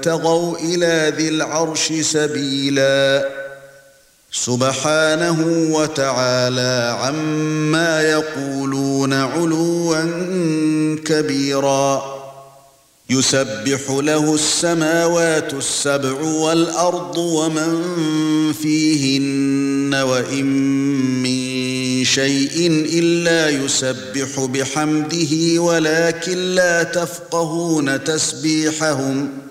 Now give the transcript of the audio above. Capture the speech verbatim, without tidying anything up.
وابتغوا إلى ذي العرش سبيلا سبحانه وتعالى عما يقولون علوا كبيرا يسبح له السماوات السبع والأرض ومن فيهن وإن من شيء إلا يسبح بحمده ولكن لا تفقهون تسبيحهم